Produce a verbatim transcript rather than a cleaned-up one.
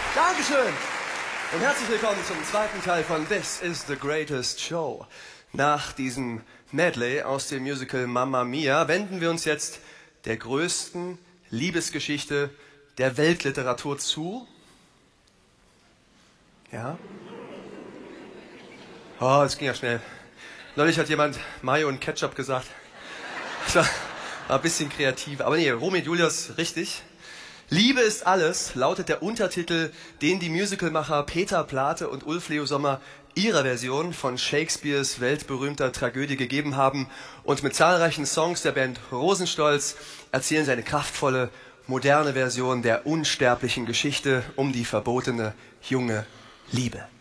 Dankeschön. Und herzlich willkommen zum zweiten Teil von This is the Greatest Show. Nach diesem Medley aus dem Musical Mamma Mia wenden wir uns jetzt der größten Liebesgeschichte der Weltliteratur zu. Ja? Oh, das ging ja schnell. Neulich hat jemand Mayo und Ketchup gesagt. Das war, war ein bisschen kreativ. Aber nee, Romeo und Julius, richtig. Liebe ist alles, lautet der Untertitel, den die Musicalmacher Peter Plate und Ulf Leo Sommer ihrer Version von Shakespeares weltberühmter Tragödie gegeben haben. Und mit zahlreichen Songs der Band Rosenstolz erzählen sie eine kraftvolle, moderne Version der unsterblichen Geschichte um die verbotene junge Liebe.